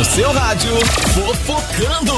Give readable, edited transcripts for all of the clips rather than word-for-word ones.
no seu rádio, Fofocando.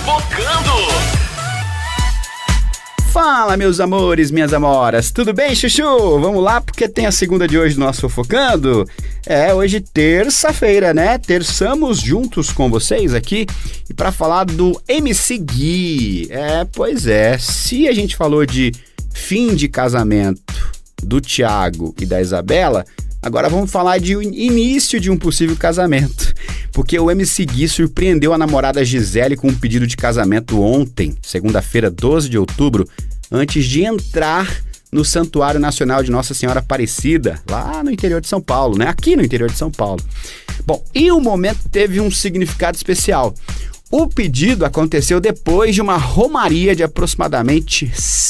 Fala, meus amores, minhas amoras, tudo bem, chuchu? Vamos lá, porque tem a segunda de hoje do nosso Fofocando. Hoje terça-feira, né? Terçamos juntos com vocês aqui e para falar do MC Gui. Pois é, se a gente falou de fim de casamento do Thiago e da Isabela, agora vamos falar de início de um possível casamento, porque o MC Gui surpreendeu a namorada Gisele com um pedido de casamento ontem, segunda-feira, 12 de outubro, antes de entrar no Santuário Nacional de Nossa Senhora Aparecida, lá no interior de São Paulo, né? Aqui no interior de São Paulo. Bom, e o momento teve um significado especial. O pedido aconteceu depois de uma romaria de aproximadamente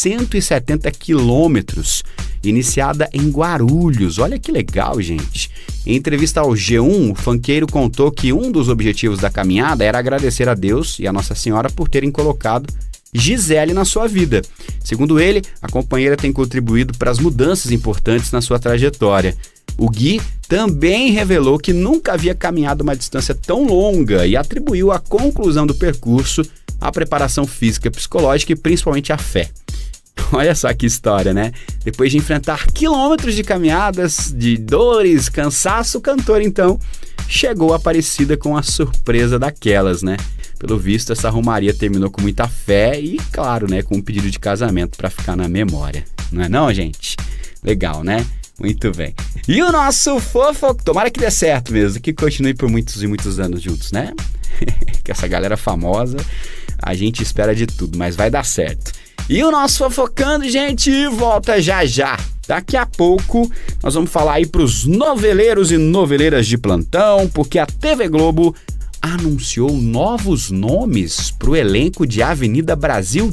170 quilômetros, iniciada em Guarulhos. Olha que legal, gente. Em entrevista ao G1, o funkeiro contou que um dos objetivos da caminhada era agradecer a Deus e a Nossa Senhora por terem colocado Gisele na sua vida. Segundo ele, a companheira tem contribuído para as mudanças importantes na sua trajetória. O Gui também revelou que nunca havia caminhado uma distância tão longa e atribuiu a conclusão do percurso à preparação física, psicológica e principalmente à fé. Olha só que história, né? Depois de enfrentar quilômetros de caminhadas, de dores, cansaço, o cantor então chegou à Aparecida com a surpresa daquelas, né? Pelo visto, essa romaria terminou com muita fé e, claro, né, com um pedido de casamento para ficar na memória. Não é não, gente? Legal, né? Muito bem. E o nosso fofo, tomara que dê certo mesmo, que continue por muitos e muitos anos juntos, né? Que essa galera famosa, a gente espera de tudo, mas vai dar certo. E o nosso Fofocando, gente, volta já já. Daqui a pouco nós vamos falar aí pros noveleiros e noveleiras de plantão, porque a TV Globo anunciou novos nomes pro elenco de Avenida Brasil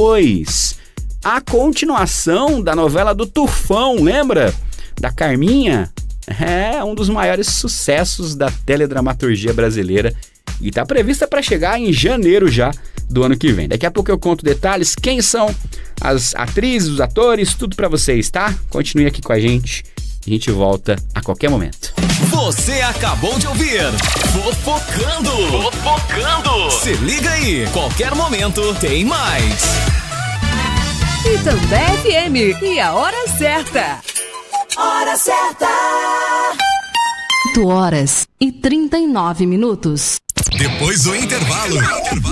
2. A continuação da novela do Tufão, lembra? Da Carminha? Um dos maiores sucessos da teledramaturgia brasileira e tá prevista para chegar em janeiro já do ano que vem. Daqui a pouco eu conto detalhes, quem são as atrizes, os atores, tudo para vocês, tá? Continue aqui com a gente volta a qualquer momento. Você acabou de ouvir Fofocando. Se liga aí, qualquer momento tem mais. Itambé FM, e a hora certa. Hora certa. 8h39. Depois do intervalo.